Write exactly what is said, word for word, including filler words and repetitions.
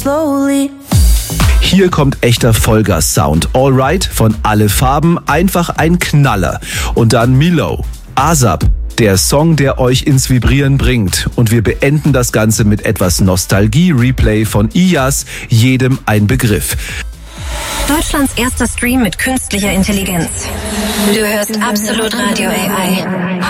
slowly. Hier kommt echter Vollgas-Sound. Alright von Alle Farben, einfach ein Knaller. Und dann Milo, ASAP, der Song, der euch ins Vibrieren bringt. Und wir beenden das Ganze mit etwas Nostalgie-Replay von Iyas, jedem ein Begriff. Deutschlands erster Stream mit künstlicher Intelligenz. Du hörst Absolut Radio A I.